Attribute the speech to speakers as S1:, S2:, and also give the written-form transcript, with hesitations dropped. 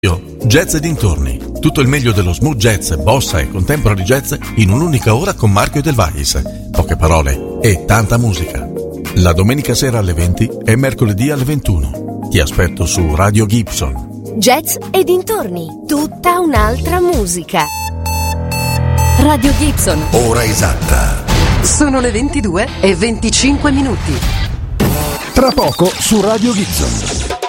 S1: Jazz e dintorni. Tutto il meglio dello smooth jazz, bossa e contemporary jazz in un'unica ora con Marco Del Vais. Poche parole e tanta musica. La domenica sera alle 20 e mercoledì alle 21. Ti aspetto su Radio Gibson.
S2: Jazz e dintorni. Tutta un'altra musica. Radio Gibson.
S3: Ora esatta.
S4: Sono le 22:25.
S3: Tra poco su Radio Gibson.